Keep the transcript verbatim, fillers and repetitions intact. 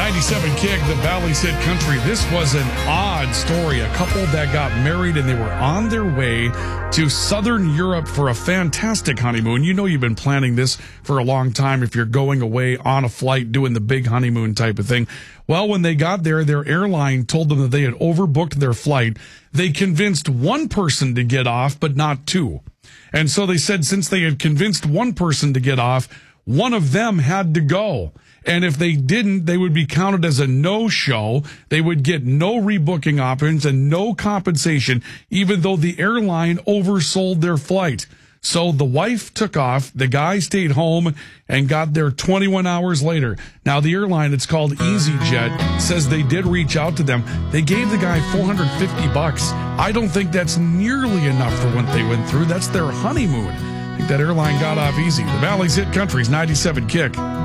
ninety-seven Kick, the Valley's Hit Country. This was an odd story. A couple that got married and they were on their way to Southern Europe for a fantastic honeymoon. You know you've been planning this for a long time if you're going away on a flight doing the big honeymoon type of thing. Well, when they got there, their airline told them that they had overbooked their flight. They convinced one person to get off, but not two. And so they said since they had convinced one person to get off, one of them had to go. And if they didn't, they would be counted as a no-show. They would get no rebooking options and no compensation, even though the airline oversold their flight. So the wife took off, the guy stayed home, and got there twenty-one hours later. Now, the airline, it's called EasyJet, says they did reach out to them. They gave the guy four hundred fifty bucks. I don't think that's nearly enough for what they went through. That's their honeymoon. I think that airline got off easy. The Valley's Hit Country's ninety-seven Kick.